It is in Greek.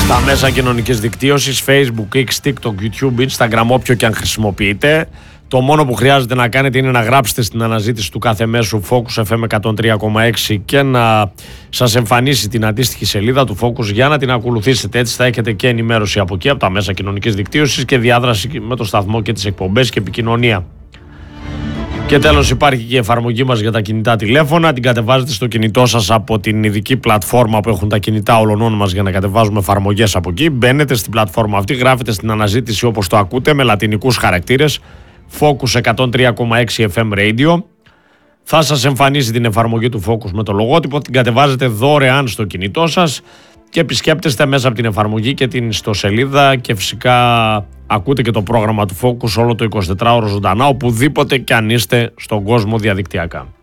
Τα μέσα κοινωνικής δικτύωσης, Facebook, X, TikTok, YouTube, Instagram, όποιο και αν χρησιμοποιείτε. Το μόνο που χρειάζεται να κάνετε είναι να γράψετε στην αναζήτηση του κάθε μέσου Focus FM 103,6 και να σας εμφανίσει την αντίστοιχη σελίδα του Focus για να την ακολουθήσετε. Έτσι θα έχετε και ενημέρωση από εκεί, από τα μέσα κοινωνικής δικτύωσης και διάδραση με το σταθμό και τις εκπομπές και επικοινωνία. Και τέλος υπάρχει και η εφαρμογή μας για τα κινητά τηλέφωνα. Την κατεβάζετε στο κινητό σας από την ειδική πλατφόρμα που έχουν τα κινητά όλων μας για να κατεβάζουμε εφαρμογές από εκεί. Μπαίνετε στην πλατφόρμα αυτή, γράφετε στην αναζήτηση όπως το ακούτε με λατινικούς χαρακτήρες Focus 103,6 FM Radio. Θα σας εμφανίσει την εφαρμογή του Focus με το λογότυπο. Την κατεβάζετε δωρεάν στο κινητό σας και επισκέπτεστε μέσα από την εφαρμογή και την ιστοσελίδα και φυσικά ακούτε και το πρόγραμμα του Focus όλο το 24ωρο ζωντανά οπουδήποτε και αν είστε στον κόσμο διαδικτυακά.